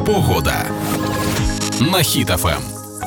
Погода на Хіт ФМ.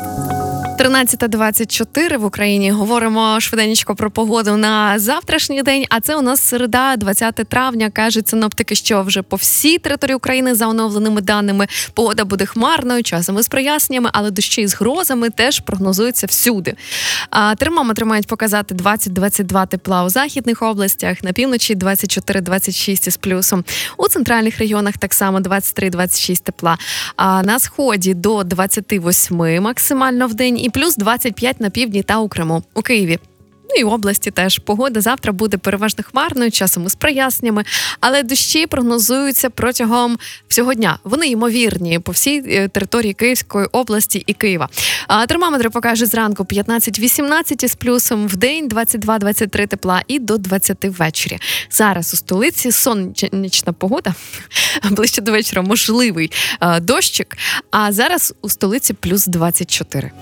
13:24 в Україні. Говоримо швиденько про погоду на завтрашній день, а це у нас середа, 20 травня. Кажуть синоптики, що вже по всій території України за оновленими даними погода буде хмарною, часами з проясненнями, але дощі з грозами теж прогнозуються всюди. Термометри мають показати 20-22 тепла у західних областях, на півночі 24-26 із плюсом. У центральних регіонах так само 23-26 тепла. А на сході до 28 максимально в день і плюс 25 на півдні та у Криму. У Києві, і в області теж погода завтра буде переважно хмарною, часом із проясненнями, але дощі прогнозуються протягом всього дня. Вони ймовірні по всій території Київської області і Києва. Термометри покажуть зранку 15-18 із плюсом, в день 22-23 тепла і до 20 ввечері. Зараз у столиці сонячна погода, ближче до вечора можливий дощик, а зараз у столиці плюс 24.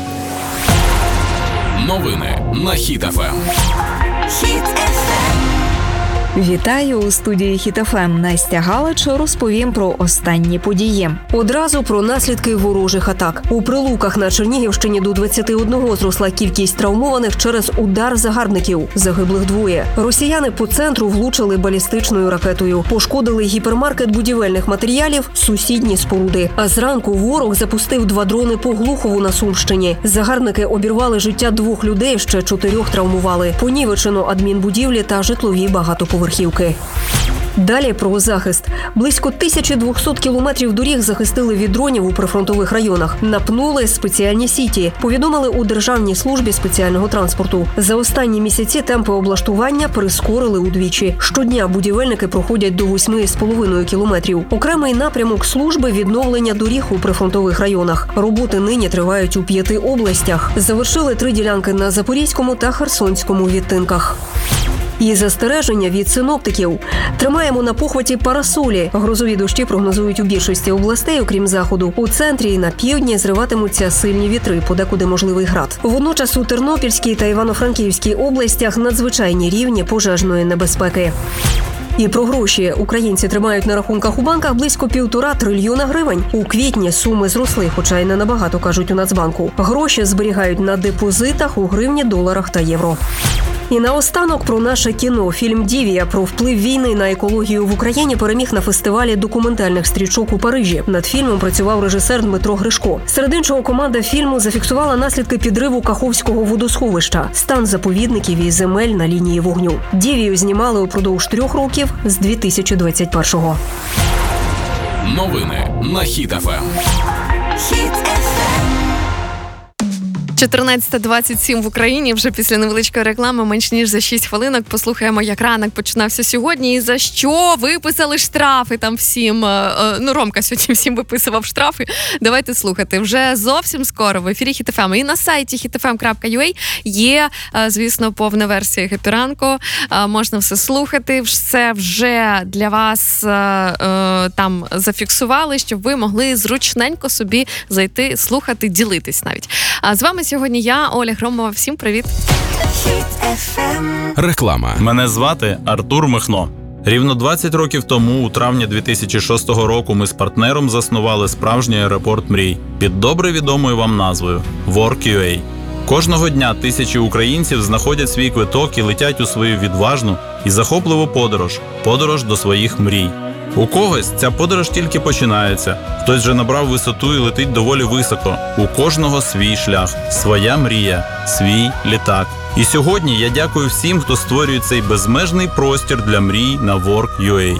Новини на Хіт ФМ. Вітаю у студії Хіт ФМ. Настя Галич розповім про останні події. Одразу про наслідки ворожих атак. У Прилуках на Чернігівщині до 21 зросла кількість травмованих через удар загарбників. Загиблих 2. Росіяни по центру влучили балістичною ракетою. Пошкодили гіпермаркет будівельних матеріалів, сусідні споруди. А зранку ворог запустив 2 дрони по Глухову на Сумщині. Загарбники обірвали життя 2 людей, ще 4 травмували. Понівечено адмінбудівлі та житлові багатоповерхівки. Далі про захист. Близько 1200 кілометрів доріг захистили від дронів у прифронтових районах. Напнули спеціальні сіті. Повідомили у Державній службі спеціального транспорту. За останні місяці темпи облаштування прискорили удвічі. Щодня будівельники проходять до 8,5 кілометрів. Окремий напрямок служби – відновлення доріг у прифронтових районах. Роботи нині тривають у 5 областях. Завершили 3 ділянки на Запорізькому та Херсонському відтинках. І застереження від синоптиків. Тримаємо на похваті парасолі. Грозові дощі прогнозують у більшості областей, окрім заходу. У центрі і на півдні зриватимуться сильні вітри, подекуди можливий град. Водночас у Тернопільській та Івано-Франківській областях надзвичайні рівні пожежної небезпеки. І про гроші. Українці тримають на рахунках у банках близько 1,5 трильйона гривень. У квітні суми зросли, хоча й не набагато, кажуть у Нацбанку. Гроші зберігають на депозитах у гривні, доларах та євро. І наостанок про наше кіно. Фільм «Дівія» про вплив війни на екологію в Україні переміг на фестивалі документальних стрічок у Парижі. Над фільмом працював режисер Дмитро Гришко. Серед іншого, команда фільму зафіксувала наслідки підриву Каховського водосховища, стан заповідників і земель на лінії вогню. «Дівію» знімали упродовж 3 років з 2021-го. Новини на Хіт ФМ. 14:27 в Україні. Вже після невеличкої реклами, менш ніж за 6 хвилинок, послухаємо, як ранок починався сьогодні і за що виписали штрафи там всім. Ромка сьогодні всім виписував штрафи. Давайте слухати. Вже зовсім скоро в ефірі Хіт ФМ і на сайті hitfm.ua є, звісно, повна версія «Хеппі ранку». Можна все слухати. Все вже для вас там зафіксували, щоб ви могли зручненько собі зайти, слухати, ділитись навіть. А з вами сьогодні я, Оля Громова. Всім привіт. Реклама. Мене звати Артур Михно. Рівно 20 років тому, у травні 2006 року, ми з партнером заснували справжній аеропорт мрій під добре відомою вам назвою Work.ua. Кожного дня тисячі українців знаходять свій квиток і летять у свою відважну і захопливу подорож до своїх мрій. У когось ця подорож тільки починається, хтось вже набрав висоту і летить доволі високо. У кожного свій шлях, своя мрія, свій літак. І сьогодні я дякую всім, хто створює цей безмежний простір для мрій на Work.ua.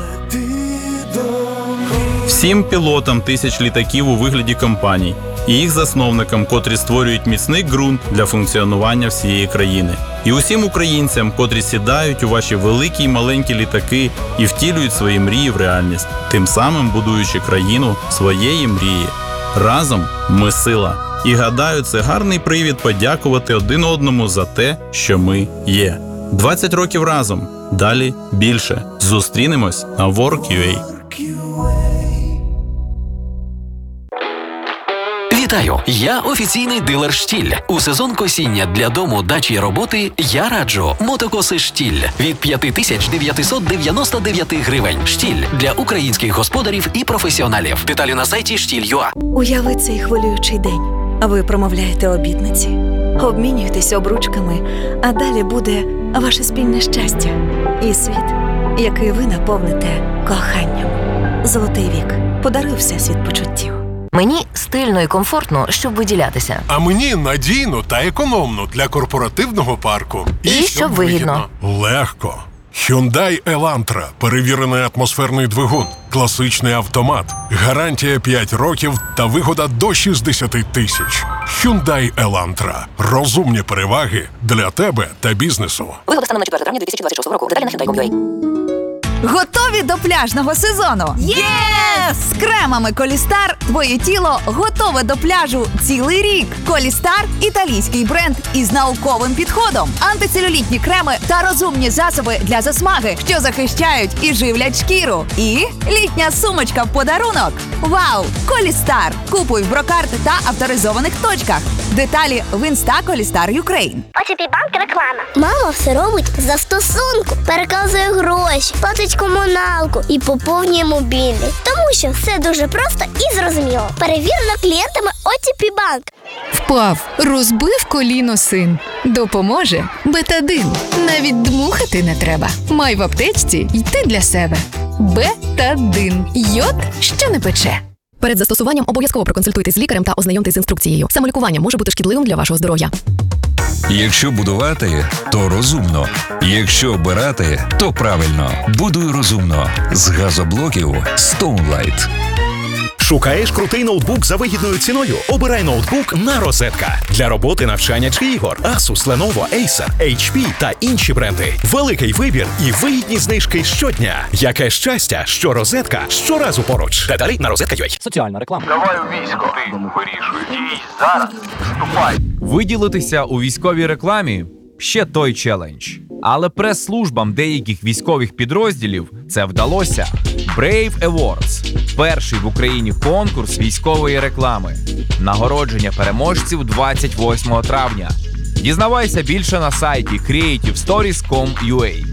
Всім пілотам тисяч літаків у вигляді компаній і їх засновникам, котрі створюють міцний ґрунт для функціонування всієї країни. І усім українцям, котрі сідають у ваші великі й маленькі літаки і втілюють свої мрії в реальність, тим самим будуючи країну своєї мрії. Разом ми сила. І гадаю, це гарний привід подякувати один одному за те, що ми є. 20 років разом. Далі більше. Зустрінемось на Work.ua. Вітаю! Я офіційний дилер «Штіль». У сезон косіння для дому, дачі і роботи я раджу мотокоси «Штіль» від 5999 гривень. «Штіль» для українських господарів і професіоналів. Деталі на сайті штіль.ua. Уяви цей хвилюючий день. Ви промовляєте обітниці, обмінюєтесь обручками, а далі буде ваше спільне щастя і світ, який ви наповните коханням. Золотий вік. Подаруй всесвіт почуттів. Мені стильно і комфортно, щоб виділятися. А мені надійно та економно для корпоративного парку. І щоб вигідно. Легко. Hyundai Elantra. Перевірений атмосферний двигун. Класичний автомат. Гарантія 5 років та вигода до 60 тисяч. Hyundai Elantra. Розумні переваги для тебе та бізнесу. Вигода станом на 4 травня 2026 року. Деталі на Hyundai.com.ua. Готові до пляжного сезону? Єс! З кремами Колістар твоє тіло готове до пляжу цілий рік. Колістар – італійський бренд із науковим підходом. Антицелюлітні креми та розумні засоби для засмаги, що захищають і живлять шкіру. І літня сумочка в подарунок. Вау! Колістар! Купуй в Брокарт та авторизованих точках. Деталі в інста Колістар Юкрейн. ОТП банк реклама. Мама все робить за стосунку. Переказує гроші, платить комуналку і поповнює мобільний. Тому що все дуже просто і зрозуміло. Перевірено клієнтами ОТП банк. Впав, розбив коліно син. Допоможе Бетадин. Навіть дмухати не треба. Май в аптечці й ти для себе. Бетадин. Йод, що не пече. Перед застосуванням обов'язково проконсультуйтесь з лікарем та ознайомтесь з інструкцією. Самолікування може бути шкідливим для вашого здоров'я. Якщо будувати, то розумно. Якщо обирати, то правильно. Будуй розумно. З газоблоків Stoneline. Шукаєш крутий ноутбук за вигідною ціною? Обирай ноутбук на розетка. Для роботи, навчання чи ігор. Asus, Lenovo, Acer, HP та інші бренди. Великий вибір і вигідні знижки щодня. Яке щастя, що розетка щоразу поруч. Деталі на розетка.ua. Соціальна реклама. Давай у військо. Ти вирішуй. Дій зараз. Вступай. Виділитися у військовій рекламі – ще той челендж. Але прес-службам деяких військових підрозділів це вдалося. Brave Awards – перший в Україні конкурс військової реклами. Нагородження переможців 28 травня. Дізнавайся більше на сайті creativestories.com.ua.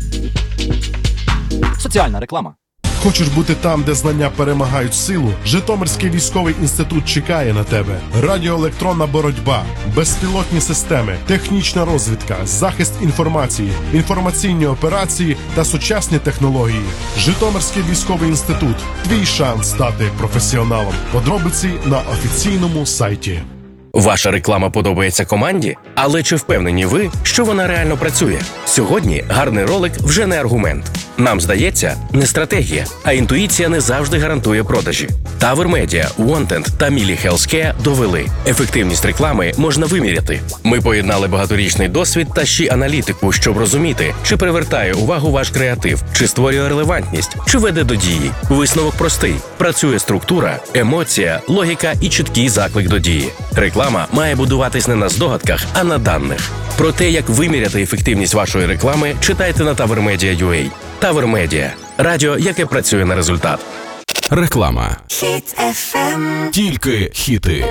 Соціальна реклама. Хочеш бути там, де знання перемагають силу? Житомирський військовий інститут чекає на тебе. Радіоелектронна боротьба, безпілотні системи, технічна розвідка, захист інформації, інформаційні операції та сучасні технології. Житомирський військовий інститут. Твій шанс стати професіоналом. Подробиці на офіційному сайті. Ваша реклама подобається команді? Але чи впевнені ви, що вона реально працює? Сьогодні гарний ролик вже не аргумент. Нам здається, не стратегія, а інтуїція не завжди гарантує продажі. Tower Media, Wanted та Mili Healthcare довели. Ефективність реклами можна виміряти. Ми поєднали багаторічний досвід та ще аналітику, щоб розуміти, чи привертає увагу ваш креатив, чи створює релевантність, чи веде до дії. Висновок простий. Працює структура, емоція, логіка і чіткий заклик до дії. Реклама має будуватись не на здогадках, а на даних. Про те, як виміряти ефективність вашої реклами, читайте на TowerMedia.ua. Tower Media – радіо, яке працює на результат. Реклама. Хіт FM. Тільки хіти.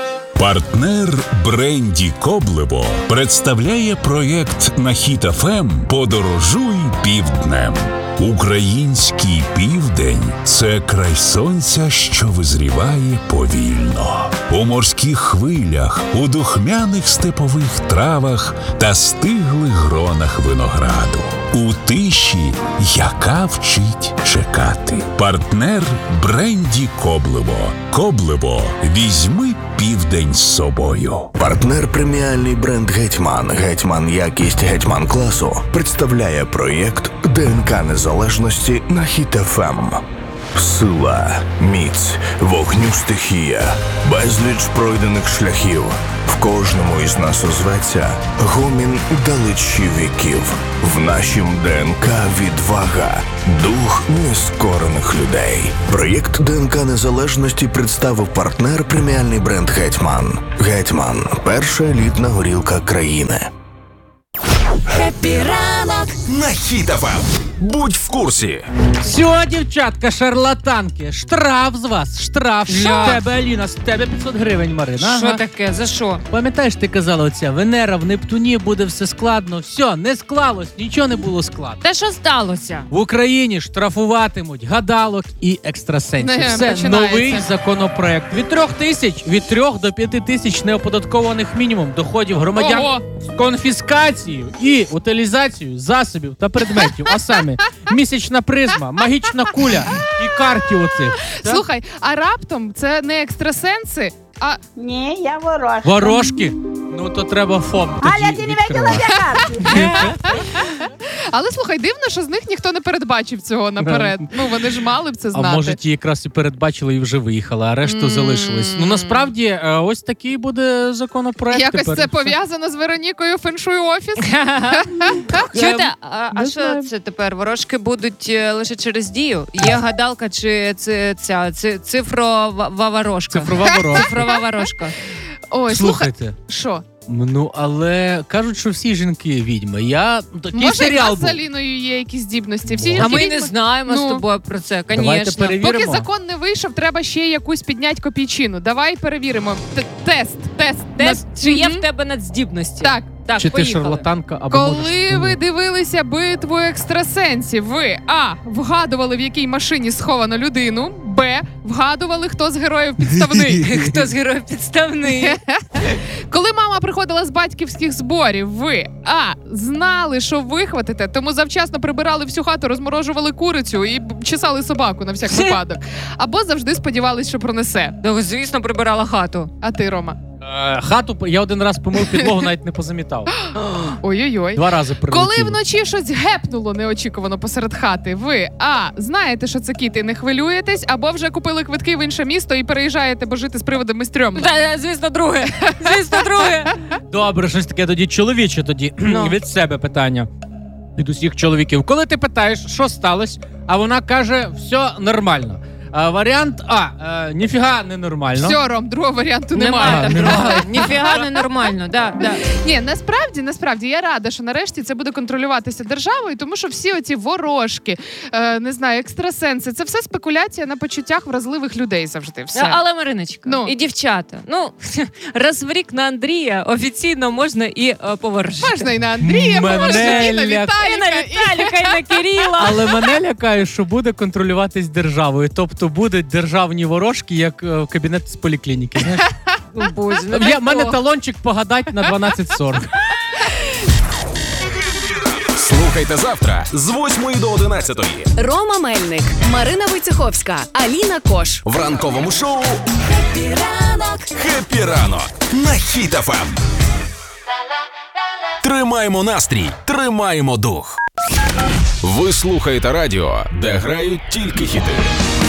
Партнер бренді Коблево представляє проєкт на Хіт FM «Подорожуй півднем». Український південь – це край сонця, що визріває повільно. У морських хвилях, у духмяних степових травах та стиглих гронах винограду. У тиші, яка вчить чекати. Партнер бренді Коблево. Коблево. Візьми південь з собою. Партнер преміальний бренд «Гетьман». «Гетьман» якість «Гетьман» класу представляє проєкт ДНК незалежності на Хіт FM. Сила, міць, вогню стихія, безліч пройдених шляхів. В кожному із нас озветься гомін далечі віків. В нашім ДНК відвага, дух нескорених людей. Проєкт ДНК незалежності представив партнер преміальний бренд «Гетьман». «Гетьман» – перша елітна горілка країни. Хеппі ранок на Хіт FM. Будь в курсі. Все, дівчатка, шарлатанки, штраф з вас, штраф. Що? З тебе, Аліна, з тебе 500 гривень, Марина. Що таке? За що? Пам'ятаєш, ти казала оця, Венера в Нептуні, буде все складно. Все, не склалось, нічого не було складно. Та що сталося? В Україні штрафуватимуть гадалок і екстрасенсів. Не, Це починається. новий законопроект. Від 3 до 5 тисяч неоподаткованих мінімум доходів громадян Ого! з конфіскацією і утилізацією засобів та предметів. А саме місячна призма, магічна куля і карті оцих. Слухай, а раптом це не екстрасенси, а... Ні, я ворожка. Ворожки? Ну то треба ФОП тоді Аля, ти не виділа відкривати. Але слухай, дивно, що з них ніхто не передбачив цього наперед. Ну, вони ж мали б це знати. А може ті якраз і передбачили і вже виїхали, а решту залишились. Ну насправді ось такий буде законопроект. Якось тепер. це пов'язано з Веронікою Феншуй Офіс. Чуєте, а що це тепер? Ворожки будуть лише через дію? Є гадалка чи ця цифрова ворожка? Цифрова ворожка. Цифрова ворожка. Ой, Слухайте. Що? Ну, але кажуть, що всі жінки відьми. Такий Може, серіал у нас був. з Аліною є якісь здібності. Всі А жінки ми відьми. не знаємо з тобою про це, Давайте звісно. перевіримо. Поки закон не вийшов, треба ще якусь підняти копійчину. Давай перевіримо. Тест. Чи є в тебе надздібності? Так. Так, Чи ти поїхали. шарлатанка або Коли ви дивилися битву екстрасенсів, ви а. вгадували, в якій машині сховано людину, б. вгадували, хто з героїв підставний. Хто з героїв підставний? Коли мама приходила з батьківських зборів, ви а. знали, що вихватите, тому завчасно прибирали всю хату, розморожували курицю і чесали собаку на всяк випадок. Або завжди сподівались, що пронесе. Звісно, прибирала хату. А ти, Рома? Хату я один раз помив підлогу, навіть не позамітав. Ой-ой-ой. 2 рази прилетіло. Коли вночі щось гепнуло неочікувано посеред хати, ви а. знаєте, що це кіт і не хвилюєтесь, або вже купили квитки в інше місто і переїжджаєте, бо жити з приводами стрьомно. Звісно, друге. Звісно, друге. Добре, щось таке тоді чоловіче тоді. Від себе питання. Від усіх чоловіків. Коли ти питаєш, що сталося, а вона каже, все нормально. Варіант А. Ніфіга не нормально. Все, Ром, другого варіанту немає. Ніфіга не нормально, да. Ні, насправді я рада, що нарешті це буде контролюватися державою, тому що всі оці ворожки, не знаю, екстрасенси, це все спекуляція на почуттях вразливих людей завжди. Все. Але, Мариночка, і дівчата, раз в рік на Андрія офіційно можна і поворожити. Можна і на Андрія, можна і на Віталіка, і на Кирила. Але мене лякає, що буде контролюватись державою. Тобто будуть державні ворожки, як кабінет з поліклініки. Знаєш? В мене талончик погадать на 12.40. Слухайте завтра з 8 до 11. Рома Мельник, Марина Войцеховська, Аліна Кош. В ранковому шоу «Хеппі ранок» на Хіт ФМ. Тримаємо настрій, тримаємо дух. Ви слухаєте радіо, де грають тільки хіти.